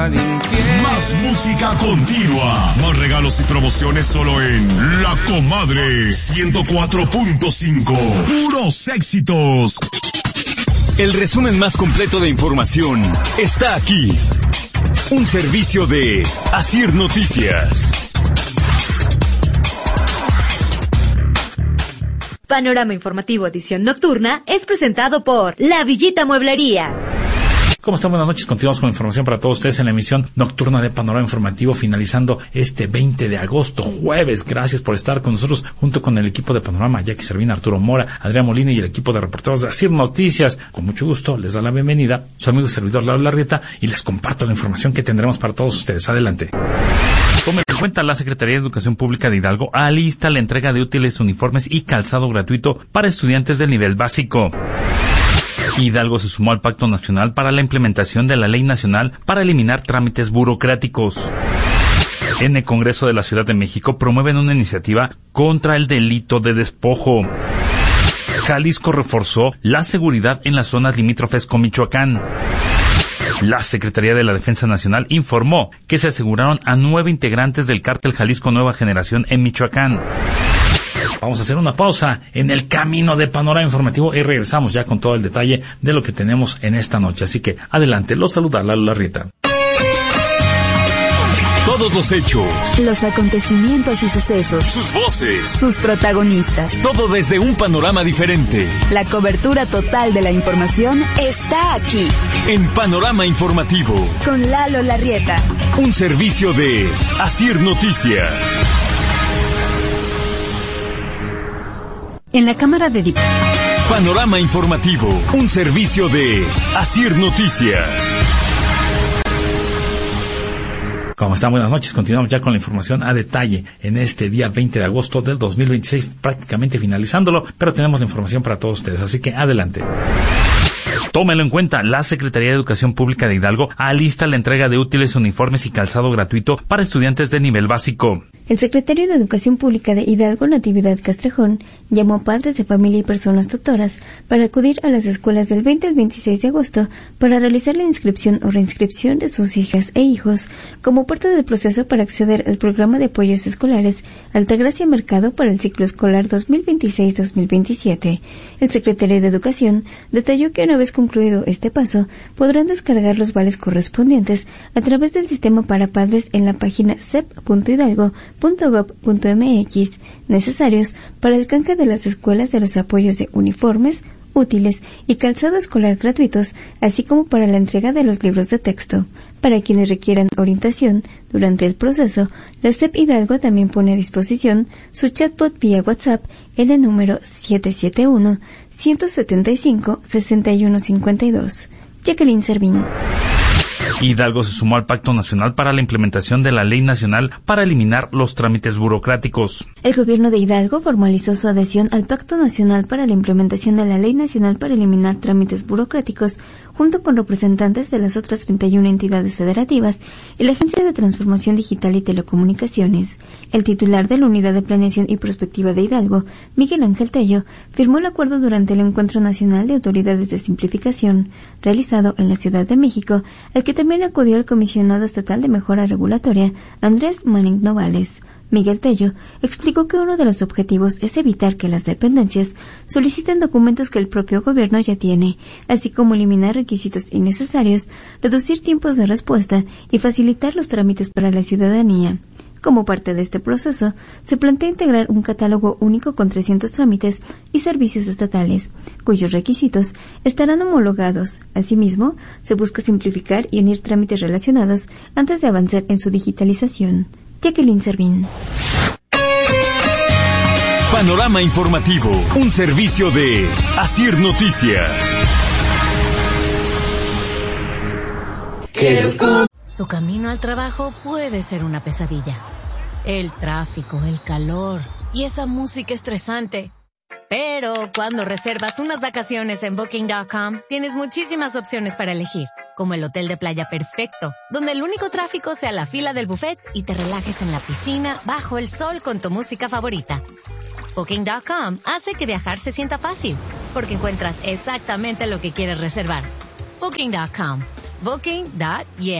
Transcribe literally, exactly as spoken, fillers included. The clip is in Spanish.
nadie infiel. Más música continua, más regalos y promociones solo en La Comadre ciento cuatro punto cinco. Puros éxitos. El resumen más completo de información está aquí. Un servicio de Asir Noticias. Panorama Informativo edición nocturna es presentado por La Villita Mueblería. ¿Cómo están? Buenas noches. Continuamos con información para todos ustedes en la emisión nocturna de Panorama Informativo, finalizando este veinte de agosto, jueves. Gracias por estar con nosotros, junto con el equipo de Panorama, Jackie Servín, Arturo Mora, Adrián Molina y el equipo de reporteros de Asir Noticias. Con mucho gusto les da la bienvenida su amigo y servidor Lalo Larrieta y les comparto la información que tendremos para todos ustedes. Adelante. Tomen en cuenta, la Secretaría de Educación Pública de Hidalgo alista la entrega de útiles, uniformes y calzado gratuito para estudiantes del nivel básico. Hidalgo se sumó al Pacto Nacional para la implementación de la Ley Nacional para eliminar trámites burocráticos. En el Congreso de la Ciudad de México promueven una iniciativa contra el delito de despojo. Jalisco reforzó la seguridad en las zonas limítrofes con Michoacán. La Secretaría de la Defensa Nacional informó que se aseguraron a nueve integrantes del cártel Jalisco Nueva Generación en Michoacán. Vamos a hacer una pausa en el camino de Panorama Informativo y regresamos ya con todo el detalle de lo que tenemos en esta noche. Así que adelante, los saluda Lalo Larrieta. Todos los hechos, los acontecimientos y sucesos, sus voces, sus protagonistas, todo desde un panorama diferente. La cobertura total de la información está aquí, en Panorama Informativo, con Lalo Larrieta. Un servicio de Asir Noticias. En la Cámara de Diputados. Panorama Informativo, un servicio de Asir Noticias. ¿Cómo están? Buenas noches. Continuamos ya con la información a detalle en este día veinte de agosto del dos mil veintiséis, prácticamente finalizándolo, pero tenemos la información para todos ustedes, así que adelante. Tómelo en cuenta, la Secretaría de Educación Pública de Hidalgo alista la entrega de útiles, uniformes y calzado gratuito para estudiantes de nivel básico. El secretario de Educación Pública de Hidalgo, Natividad Castrejón, llamó a padres de familia y personas tutoras para acudir a las escuelas del veinte al veintiséis de agosto para realizar la inscripción o reinscripción de sus hijas e hijos como parte del proceso para acceder al programa de apoyos escolares Altagracia Mercado para el ciclo escolar dos mil veintiséis dos mil veintisiete. El secretario de Educación detalló que una vez concluido este paso, podrán descargar los vales correspondientes a través del sistema para padres en la página c e p punto hidalgo punto gob punto m x, necesarios para el canje de las escuelas de los apoyos de uniformes, útiles y calzado escolar gratuitos, así como para la entrega de los libros de texto. Para quienes requieran orientación durante el proceso, la C E P Hidalgo también pone a disposición su chatbot vía WhatsApp en el número siete siete uno, uno siete cinco, seis uno cinco dos. Jacqueline Servín. Hidalgo se sumó al Pacto Nacional para la implementación de la Ley Nacional para eliminar los trámites burocráticos. El gobierno de Hidalgo formalizó su adhesión al Pacto Nacional para la implementación de la Ley Nacional para eliminar trámites burocráticos, junto con representantes de las otras treinta y una entidades federativas y la Agencia de Transformación Digital y Telecomunicaciones. El titular de la Unidad de Planeación y Prospectiva de Hidalgo, Miguel Ángel Tello, firmó el acuerdo durante el Encuentro Nacional de Autoridades de Simplificación, realizado en la Ciudad de México, al que también acudió el Comisionado Estatal de Mejora Regulatoria, Andrés Manning Novales. Miguel Tello explicó que uno de los objetivos es evitar que las dependencias soliciten documentos que el propio gobierno ya tiene, así como eliminar requisitos innecesarios, reducir tiempos de respuesta y facilitar los trámites para la ciudadanía. Como parte de este proceso, se plantea integrar un catálogo único con trescientos trámites y servicios estatales, cuyos requisitos estarán homologados. Asimismo, se busca simplificar y unir trámites relacionados antes de avanzar en su digitalización. Jacqueline Servín. Panorama Informativo, un servicio de Asir Noticias. Tu camino al trabajo puede ser una pesadilla. El tráfico, el calor y esa música estresante. Pero cuando reservas unas vacaciones en Booking punto com, tienes muchísimas opciones para elegir, como el hotel de playa perfecto, donde el único tráfico sea la fila del buffet y te relajes en la piscina bajo el sol con tu música favorita. Booking punto com hace que viajar se sienta fácil, porque encuentras exactamente lo que quieres reservar. Booking punto com. Booking punto yeah.